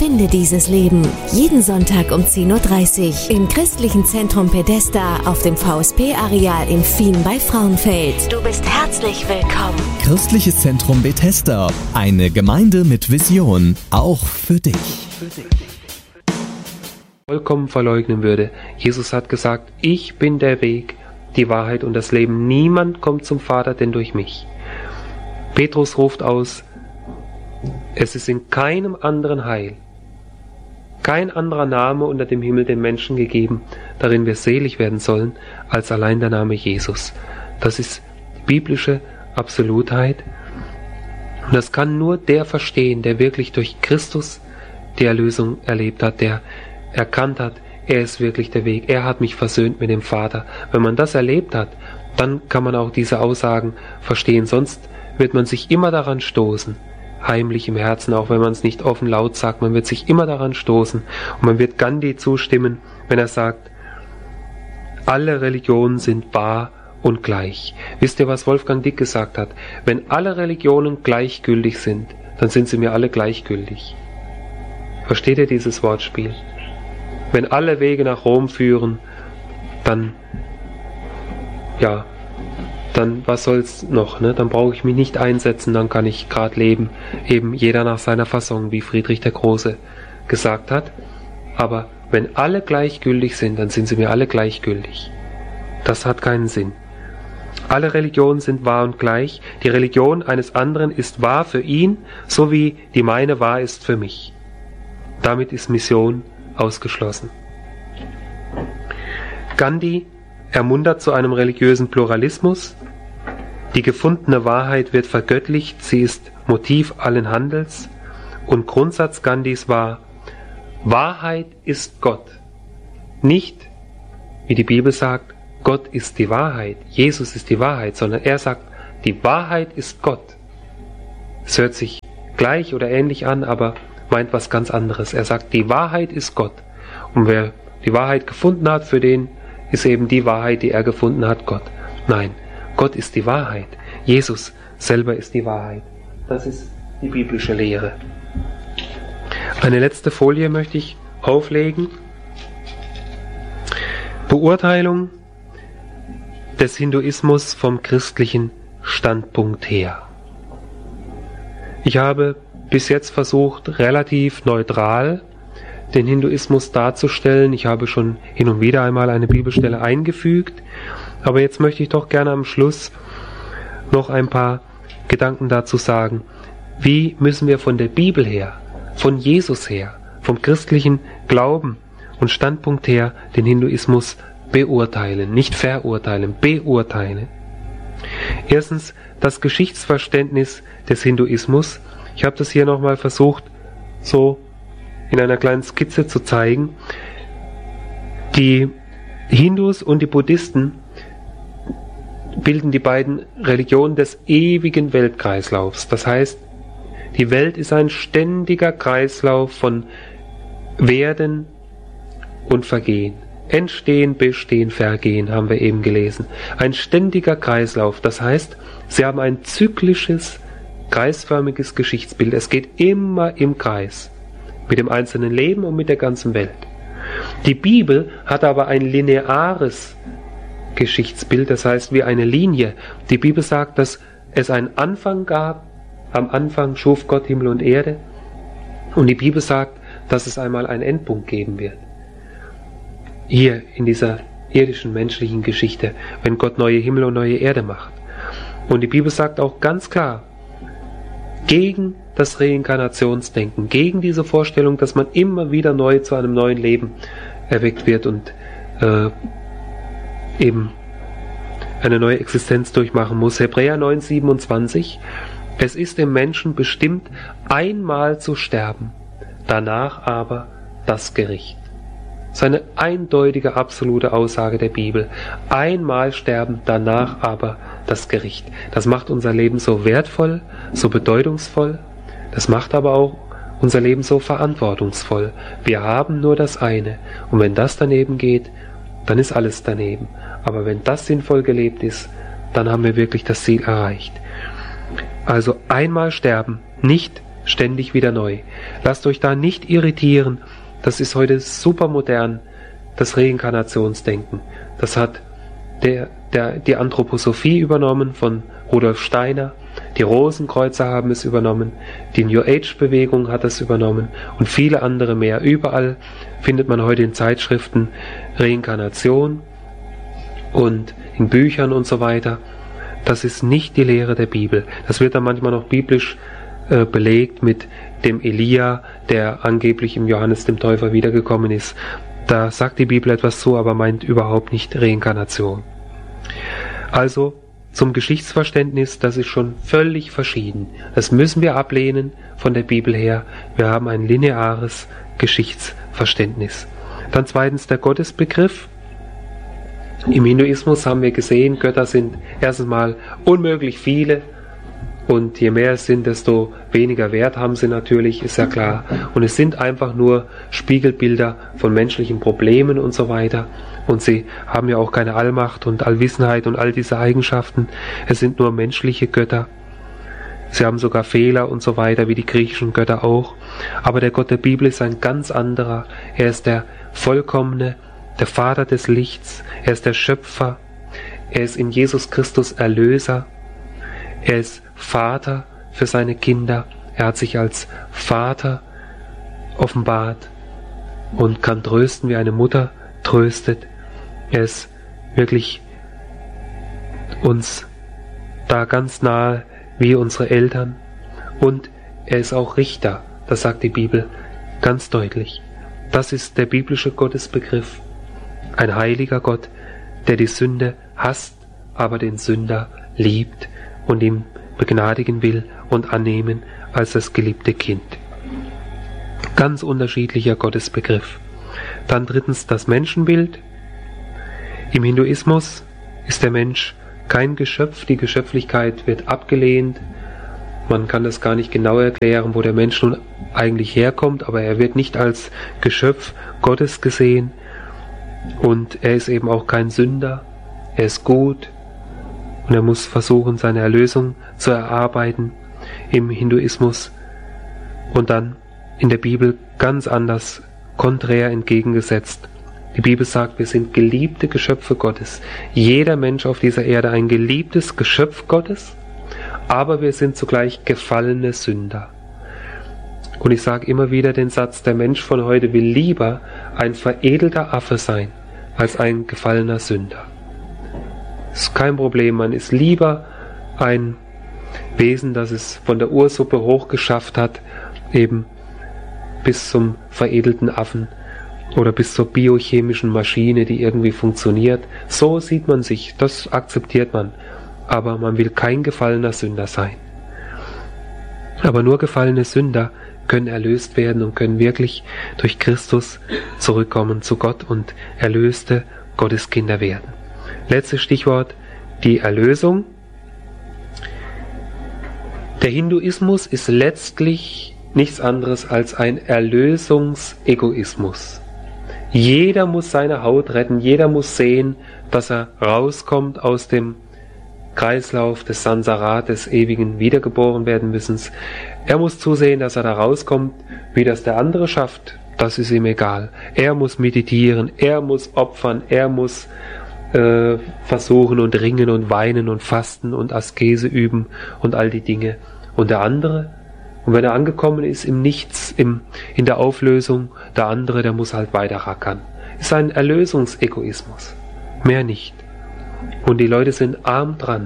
Finde dieses Leben. Jeden Sonntag um 10.30 Uhr im Christlichen Zentrum Bethesda auf dem VSP-Areal in Fien bei Frauenfeld. Du bist herzlich willkommen. Christliches Zentrum Bethesda. Eine Gemeinde mit Vision. Auch für dich. Vollkommen verleugnen würde. Jesus hat gesagt, ich bin der Weg, die Wahrheit und das Leben. Niemand kommt zum Vater, denn durch mich. Petrus ruft aus, es ist in keinem anderen Heil, kein anderer Name unter dem Himmel den Menschen gegeben, darin wir selig werden sollen, als allein der Name Jesus. Das ist biblische Absolutheit. Und das kann nur der verstehen, der wirklich durch Christus die Erlösung erlebt hat, der erkannt hat, er ist wirklich der Weg, er hat mich versöhnt mit dem Vater. Wenn man das erlebt hat, dann kann man auch diese Aussagen verstehen, sonst wird man sich immer daran stoßen, heimlich im Herzen, auch wenn man es nicht offen laut sagt, man wird sich immer daran stoßen und man wird Gandhi zustimmen, wenn er sagt, alle Religionen sind wahr und gleich. Wisst ihr, was Wolfgang Dick gesagt hat? Wenn alle Religionen gleichgültig sind, dann sind sie mir alle gleichgültig. Versteht ihr dieses Wortspiel? Wenn alle Wege nach Rom führen, dann was soll's noch, ne? Dann brauche ich mich nicht einsetzen, dann kann ich gerade leben, eben jeder nach seiner Fassung, wie Friedrich der Große gesagt hat. Aber wenn alle gleichgültig sind, dann sind sie mir alle gleichgültig. Das hat keinen Sinn. Alle Religionen sind wahr und gleich. Die Religion eines anderen ist wahr für ihn, so wie die meine wahr ist für mich. Damit ist Mission ausgeschlossen. Gandhi ermuntert zu einem religiösen Pluralismus. Die gefundene Wahrheit wird vergöttlicht, sie ist Motiv allen Handels. Und Grundsatz Gandhis war, Wahrheit ist Gott. Nicht, wie die Bibel sagt, Gott ist die Wahrheit, Jesus ist die Wahrheit, sondern er sagt, die Wahrheit ist Gott. Es hört sich gleich oder ähnlich an, aber meint was ganz anderes. Er sagt, die Wahrheit ist Gott. Und wer die Wahrheit gefunden hat, für den ist eben die Wahrheit, die er gefunden hat, Gott. Nein, Gott ist die Wahrheit. Jesus selber ist die Wahrheit. Das ist die biblische Lehre. Eine letzte Folie möchte ich auflegen. Beurteilung des Hinduismus vom christlichen Standpunkt her. Ich habe bis jetzt versucht, relativ neutral den Hinduismus darzustellen. Ich habe schon hin und wieder einmal eine Bibelstelle eingefügt, aber jetzt möchte ich doch gerne am Schluss noch ein paar Gedanken dazu sagen. Wie müssen wir von der Bibel her, von Jesus her, vom christlichen Glauben und Standpunkt her den Hinduismus beurteilen, nicht verurteilen, beurteilen. Erstens das Geschichtsverständnis des Hinduismus. Ich habe das hier nochmal versucht, so in einer kleinen Skizze zu zeigen. Die Hindus und die Buddhisten bilden die beiden Religionen des ewigen Weltkreislaufs. Das heißt, die Welt ist ein ständiger Kreislauf von Werden und Vergehen. Entstehen, Bestehen, Vergehen, haben wir eben gelesen. Ein ständiger Kreislauf. Das heißt, sie haben ein zyklisches, kreisförmiges Geschichtsbild. Es geht immer im Kreis. Mit dem einzelnen Leben und mit der ganzen Welt. Die Bibel hat aber ein lineares Geschichtsbild, das heißt wie eine Linie. Die Bibel sagt, dass es einen Anfang gab. Am Anfang schuf Gott Himmel und Erde. Und die Bibel sagt, dass es einmal einen Endpunkt geben wird. Hier in dieser irdischen menschlichen Geschichte, wenn Gott neue Himmel und neue Erde macht. Und die Bibel sagt auch ganz klar, gegen das Reinkarnationsdenken, gegen diese Vorstellung, dass man immer wieder neu zu einem neuen Leben erweckt wird und eben eine neue Existenz durchmachen muss. Hebräer 9,27: Es ist dem Menschen bestimmt, einmal zu sterben, danach aber das Gericht. Das ist eine eindeutige, absolute Aussage der Bibel. Einmal sterben, danach aber das Gericht. Das macht unser Leben so wertvoll, so bedeutungsvoll. Das macht aber auch unser Leben so verantwortungsvoll. Wir haben nur das eine. Und wenn das daneben geht, dann ist alles daneben. Aber wenn das sinnvoll gelebt ist, dann haben wir wirklich das Ziel erreicht. Also einmal sterben, nicht ständig wieder neu. Lasst euch da nicht irritieren. Das ist heute super modern, das Reinkarnationsdenken. Das hat die Anthroposophie übernommen von Rudolf Steiner. Die Rosenkreuzer haben es übernommen. Die New Age Bewegung hat es übernommen und viele andere mehr. Überall findet man heute in Zeitschriften Reinkarnation und in Büchern und so weiter. Das ist nicht die Lehre der Bibel. Das wird dann manchmal noch biblisch belegt mit dem Elia, der angeblich im Johannes dem Täufer wiedergekommen ist. Da sagt die Bibel etwas zu, aber meint überhaupt nicht Reinkarnation. Also zum Geschichtsverständnis, das ist schon völlig verschieden. Das müssen wir ablehnen von der Bibel her. Wir haben ein lineares Geschichtsverständnis. Dann zweitens der Gottesbegriff. Im Hinduismus haben wir gesehen, Götter sind erstens mal unmöglich viele. Und je mehr es sind, desto weniger Wert haben sie natürlich, ist ja klar. Und es sind einfach nur Spiegelbilder von menschlichen Problemen und so weiter. Und sie haben ja auch keine Allmacht und Allwissenheit und all diese Eigenschaften. Es sind nur menschliche Götter. Sie haben sogar Fehler und so weiter, wie die griechischen Götter auch. Aber der Gott der Bibel ist ein ganz anderer. Er ist der Vollkommene, der Vater des Lichts. Er ist der Schöpfer. Er ist in Jesus Christus Erlöser. Er ist Vater für seine Kinder. Er hat sich als Vater offenbart und kann trösten, wie eine Mutter tröstet. Er ist wirklich uns da ganz nahe wie unsere Eltern. Und er ist auch Richter, das sagt die Bibel ganz deutlich. Das ist der biblische Gottesbegriff. Ein heiliger Gott, der die Sünde hasst, aber den Sünder liebt und ihm begnadigen will und annehmen als das geliebte Kind. Ganz unterschiedlicher Gottesbegriff. Dann drittens das Menschenbild. Im Hinduismus ist der Mensch kein Geschöpf, die Geschöpflichkeit wird abgelehnt. Man kann das gar nicht genau erklären, wo der Mensch nun eigentlich herkommt, aber er wird nicht als Geschöpf Gottes gesehen und er ist eben auch kein Sünder, er ist gut. Und er muss versuchen, seine Erlösung zu erarbeiten im Hinduismus. Und dann in der Bibel ganz anders, konträr entgegengesetzt. Die Bibel sagt, wir sind geliebte Geschöpfe Gottes. Jeder Mensch auf dieser Erde ein geliebtes Geschöpf Gottes, aber wir sind zugleich gefallene Sünder. Und ich sage immer wieder den Satz, der Mensch von heute will lieber ein veredelter Affe sein, als ein gefallener Sünder. Das ist kein Problem, man ist lieber ein Wesen, das es von der Ursuppe hochgeschafft hat, eben bis zum veredelten Affen oder bis zur biochemischen Maschine, die irgendwie funktioniert. So sieht man sich, das akzeptiert man, aber man will kein gefallener Sünder sein. Aber nur gefallene Sünder können erlöst werden und können wirklich durch Christus zurückkommen zu Gott und erlöste Gotteskinder werden. Letztes Stichwort, die Erlösung. Der Hinduismus ist letztlich nichts anderes als ein Erlösungsegoismus. Jeder muss seine Haut retten, jeder muss sehen, dass er rauskommt aus dem Kreislauf des Sansara, des ewigen Wiedergeborenwerdenmüssens. Er muss zusehen, dass er da rauskommt, wie das der andere schafft, das ist ihm egal. Er muss meditieren, er muss opfern, er muss versuchen und ringen und weinen und fasten und Askese üben und all die Dinge. Und der andere, und wenn er angekommen ist im Nichts, in der Auflösung, der andere, der muss halt weiter rackern. Ist ein Erlösungsegoismus, mehr nicht. Und die Leute sind arm dran.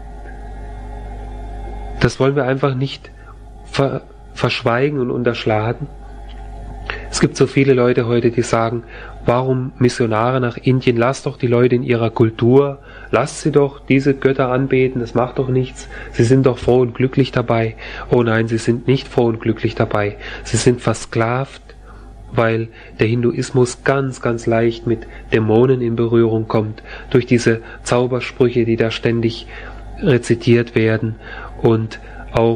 Das wollen wir einfach nicht verschweigen und unterschlagen. Es gibt so viele Leute heute, die sagen, warum Missionare nach Indien? Lasst doch die Leute in ihrer Kultur, lasst sie doch diese Götter anbeten, das macht doch nichts. Sie sind doch froh und glücklich dabei. Oh nein, sie sind nicht froh und glücklich dabei. Sie sind versklavt, weil der Hinduismus ganz, ganz leicht mit Dämonen in Berührung kommt, durch diese Zaubersprüche, die da ständig rezitiert werden und auch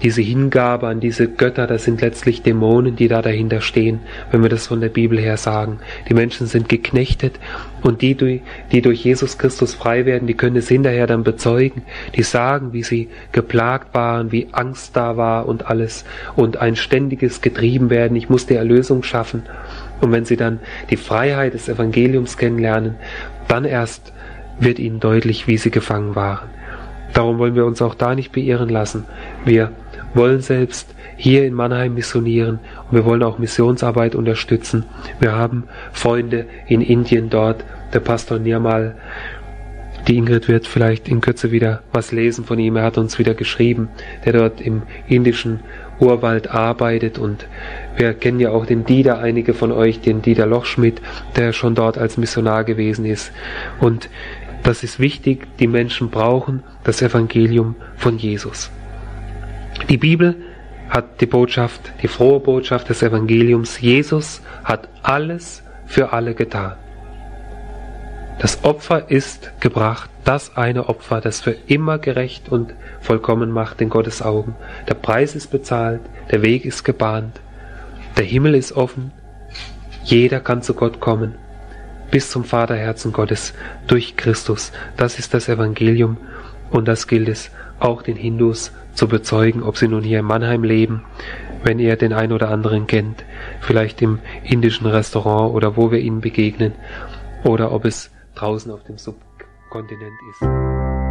diese Hingabe an diese Götter, das sind letztlich Dämonen, die da dahinter stehen, wenn wir das von der Bibel her sagen. Die Menschen sind geknechtet und die durch Jesus Christus frei werden, die können es hinterher dann bezeugen. Die sagen, wie sie geplagt waren, wie Angst da war und alles und ein ständiges Getriebenwerden. Ich muss die Erlösung schaffen. Und wenn sie dann die Freiheit des Evangeliums kennenlernen, dann erst wird ihnen deutlich, wie sie gefangen waren. Darum wollen wir uns auch da nicht beirren lassen. Wir wollen selbst hier in Mannheim missionieren und wir wollen auch Missionsarbeit unterstützen. Wir haben Freunde in Indien dort, der Pastor Nirmal. Die Ingrid wird vielleicht in Kürze wieder was lesen von ihm. Er hat uns wieder geschrieben, der dort im indischen Urwald arbeitet, und wir kennen ja auch den Dieter, einige von euch, den Dieter Lochschmidt, der schon dort als Missionar gewesen ist. Und das ist wichtig, die Menschen brauchen das Evangelium von Jesus. Die Bibel hat die Botschaft, die frohe Botschaft des Evangeliums. Jesus hat alles für alle getan. Das Opfer ist gebracht, das eine Opfer, das für immer gerecht und vollkommen macht in Gottes Augen. Der Preis ist bezahlt, der Weg ist gebahnt, der Himmel ist offen, jeder kann zu Gott kommen, bis zum Vaterherzen Gottes durch Christus. Das ist das Evangelium und das gilt es auch den Hindus zu bezeugen, ob sie nun hier in Mannheim leben, wenn ihr den einen oder anderen kennt, vielleicht im indischen Restaurant oder wo wir ihnen begegnen, oder ob es draußen auf dem Subkontinent ist.